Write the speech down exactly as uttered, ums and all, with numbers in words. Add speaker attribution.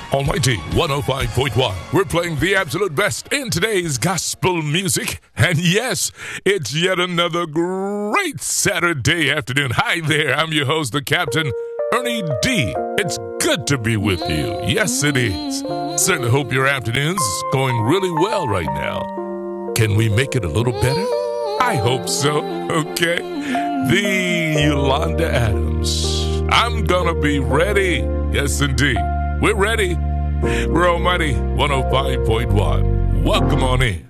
Speaker 1: Almighty one oh five point one. We're playing the absolute best in today's gospel music. And yes, it's yet another great Saturday afternoon. Hi there, I'm your host, the Captain, Ernie D. It's good to be with you. Yes, it is. Certainly hope your afternoon's going really well right now. Can we make it a little better? I hope so, okay? The Yolanda Adams. I'm gonna be ready. Yes, indeed. We're ready. We're Almighty one oh five point one. Welcome on in.